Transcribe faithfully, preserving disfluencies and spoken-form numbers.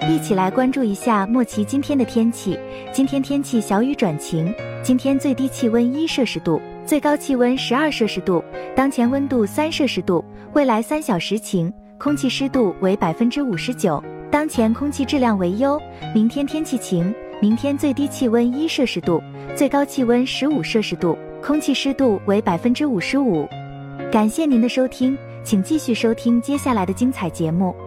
一起来关注一下莫奇今天的天气。今天天气小雨转晴，今天最低气温一摄氏度，最高气温十二摄氏度，当前温度三摄氏度，未来三小时晴，空气湿度为百分之五十九，当前空气质量为优。明天天气晴，明天最低气温一摄氏度，最高气温十五摄氏度，空气湿度为百分之五十五。感谢您的收听，请继续收听接下来的精彩节目。